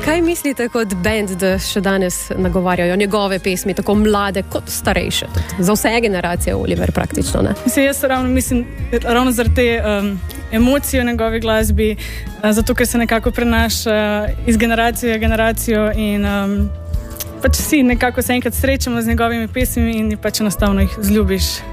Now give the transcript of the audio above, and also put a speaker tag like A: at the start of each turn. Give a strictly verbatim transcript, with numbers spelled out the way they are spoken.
A: Kaj mislite kot band, da še danes nagovarjajo njegove pesmi, tako mlade kot starejše? Tudi za vse generacije Oliver praktično, ne?
B: Mislim, jaz ravno mislim, ravno zaradi te um, emocije v njegovi glasbi, uh, zato ker se nekako prenaša iz generacije v generacijo in um, pač vsi nekako se enkrat srečamo z njegovimi pesmimi in pač enostavno jih zljubiš.